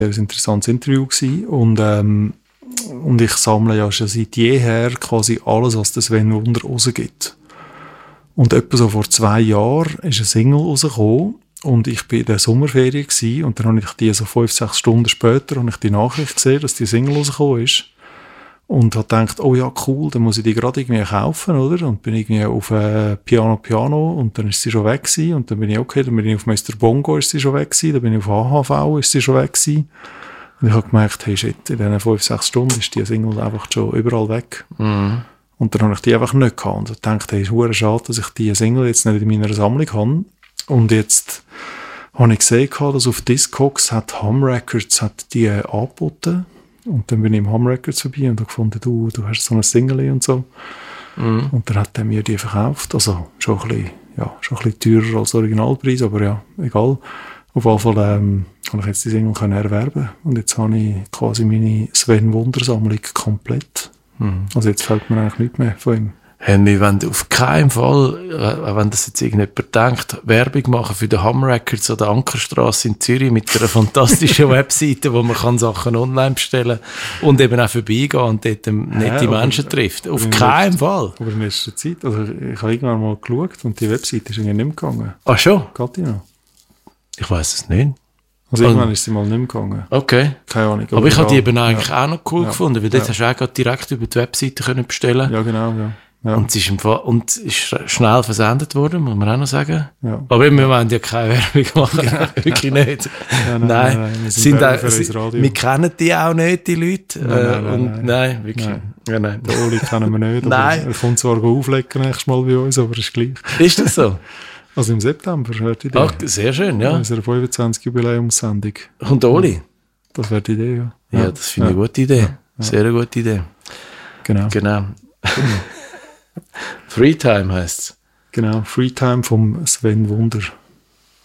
ein interessantes Interview gewesen. Und ich sammle ja schon seit jeher quasi alles, was der Sven Wunder rausgibt. Und etwa so vor 2 Jahren ist ein Single rausgekommen und ich war in der Sommerferien gewesen, und dann habe ich die so 5-6 Stunden später habe ich die Nachricht gesehen, dass die Single rausgekommen ist. Und habe gedacht, oh ja, cool, dann muss ich die gerade irgendwie kaufen, oder? Und bin irgendwie auf Piano und dann ist sie schon weg gewesen. Und dann bin ich, okay, dann bin ich auf Mr. Bongo, ist sie schon weg gewesen. Dann bin ich auf AHV, ist sie schon weg gewesen. Und ich habe gemerkt, hey shit, in diesen 5-6 Stunden ist die Single einfach schon überall weg. Mhm. Und dann habe ich die einfach nicht gehabt. Und ich dachte, hey, ist verdammt schade, dass ich diese Single jetzt nicht in meiner Sammlung habe. Und jetzt habe ich gesehen, dass auf Discogs Hum Records die angeboten. Und dann bin ich im Hum Records vorbei und habe gefunden, du hast so eine Single und so. Mhm. Und dann hat er mir die verkauft. Also schon ein bisschen teurer als Originalpreis, aber ja, egal. Auf jeden Fall habe ich jetzt die Single erwerben. Und jetzt habe ich quasi meine Sven Wunder-Sammlung komplett. Mhm. Also jetzt fällt mir eigentlich nichts mehr von ihm. Henry, wenn du auf keinen Fall, wenn das jetzt irgendjemand denkt, Werbung machen für den Hum Records oder Ankerstrasse in Zürich mit einer fantastischen Webseite, wo man kann Sachen online bestellen und eben auch vorbeigehen und dort nette Menschen trifft. Auf keinen Fall. Aber in letzter Zeit, also ich habe irgendwann mal geschaut und die Webseite ist irgendwie nicht mehr gegangen. Ach schon? Geht die noch? Ich weiss es nicht. Also irgendwann ist sie mal nicht mehr gegangen. Okay. Keine Ahnung. Aber ich habe die eben eigentlich auch noch cool gefunden, weil dort hast du auch direkt über die Webseite können bestellen. Ja, genau, ja. Ja. Und es ist schnell versendet worden, muss man auch noch sagen. Ja. Aber wir wollen ja keine Werbung machen, wirklich nicht. Ja, nein, wir kennen die auch nicht, die Leute. Nein, wirklich. Nein. Ja, nein. Den Oli kennen wir nicht. Nein. Er kommt zwar auflegen nächstes Mal bei uns, aber ist gleich. Ist das so? Also im September wäre die Idee. Ach, sehr schön, ja. Unsere 25-Jubiläumssendung. Und Oli? Das wäre die Idee, ja. Ja, das finde ich eine gute Idee. Ja. Sehr eine gute Idee. Genau. Freetime heisst es. Genau, Freetime vom Sven Wunder.